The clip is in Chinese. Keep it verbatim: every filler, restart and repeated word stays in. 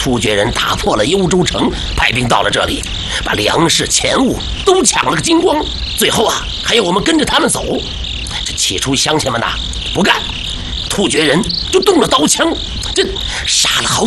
突厥人打破了幽州城，派兵到了这里，把粮食钱物都抢了个精光。最后啊，还要我们跟着他们走。这起初乡亲们呐不干，突厥人就动了刀枪，这杀了好